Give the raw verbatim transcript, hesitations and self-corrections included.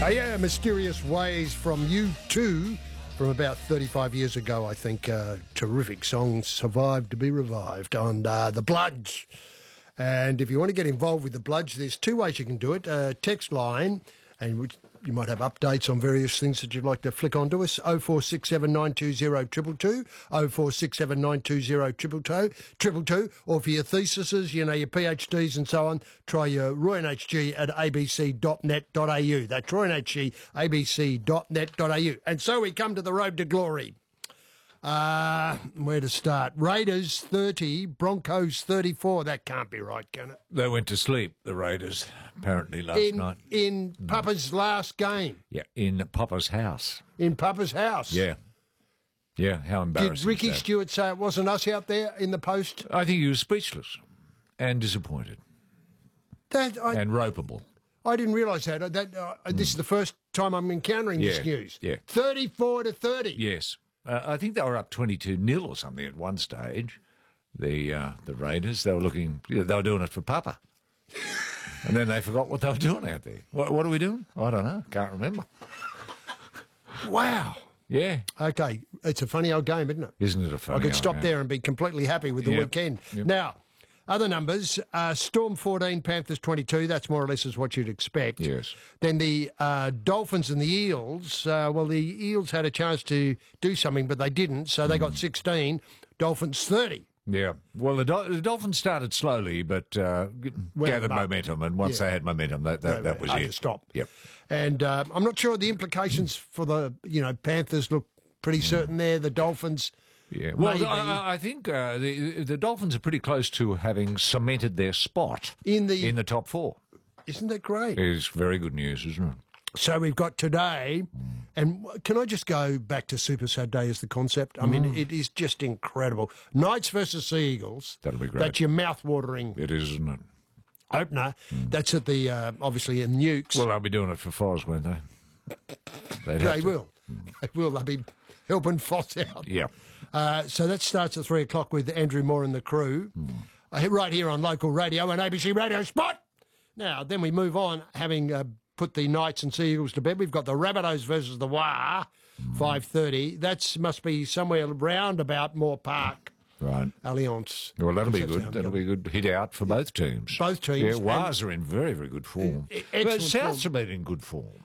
Oh yeah, Mysterious Ways from U two from about thirty-five years ago, I think. Uh, terrific song, survived to be revived on uh, The Bloods. And if you want to get involved with The Bloods, there's two ways you can do it. Uh, text line, and you might have updates on various things that you'd like to flick onto us. oh four six seven nine two zero two two two, oh four six seven nine two zero two two two, or for your theses, you know, your PhDs and so on, try your roy n h g at a b c dot net dot a u. That's roy n h g, a b c dot net dot a u. And so we come to the road to glory. Uh, where to start? Raiders thirty, Broncos thirty-four. That can't be right, can it? They went to sleep, the Raiders, apparently last in, night. In Papa's last game. Yeah, in Papa's house. In Papa's house. Yeah. Yeah, how embarrassing. Did Ricky is that? Stewart say it wasn't us out there in the post? I think he was speechless and disappointed. That, I, and ropeable. I didn't realise that. that uh, mm. This is the first time I'm encountering yeah, this news. Yeah. thirty-four to thirty. Yes. Uh, I think they were up twenty-two nil or something at one stage. The uh, the Raiders, they were looking, you know, they were doing it for Papa. And then they forgot what they were doing out there. What, what are we doing? I don't know. Can't remember. Wow. Yeah. Okay. It's a funny old game, isn't it? Isn't it a funny I could old stop game? there and be completely happy with the Yep. weekend. Yep. Now, other numbers, uh, Storm fourteen, Panthers twenty-two. That's more or less is what you'd expect. Yes. Then the uh, Dolphins and the Eels. Uh, well, the Eels had a chance to do something, but they didn't, so they got sixteen. Dolphins thirty. Yeah. Well, the, Dol- the Dolphins started slowly, but uh, Well, gathered but- momentum, and once yeah. they had momentum, that that, that was Had it. to stop. Yep. And uh, I'm not sure the implications for the, you know, Panthers look pretty certain there. The Dolphins... Yeah, well, Maybe. I, I think uh, the the Dolphins are pretty close to having cemented their spot In the- in the top four. Isn't that great? It's very good news, isn't it? So we've got today, and can I just go back to Super Saturday as the concept? I mean, it is just incredible. Knights versus Sea Eagles. That'll be great. That's your mouth-watering It is, isn't it? opener. That's at the, uh, obviously, in Nukes. Well, they'll be doing it for Foz, won't they? They'd they have to. will. They will. They'll be helping Foss out. Yeah. Uh, so that starts at three o'clock with Andrew Moore and the crew, uh, right here on local radio and A B C Radio Spot. Now, then we move on, having uh, put the Knights and Sea Eagles to bed. We've got the Rabbitohs versus the Wah, five thirty. That must be somewhere round about Moore Park, Right. Allianz. Well, that'll be That's good. how I'm That'll going. be a good hit out for both teams. Both teams. Yeah, Waz are in very, very good form. E- But excellent Souths form. have been in good form.